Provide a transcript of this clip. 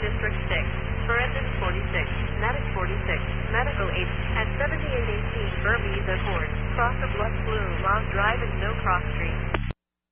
District 6, Forensic 46, Medic 46, Medical 8, at 7818 Burmese Accord, cross of West Blue Long Drive and No Cross Street.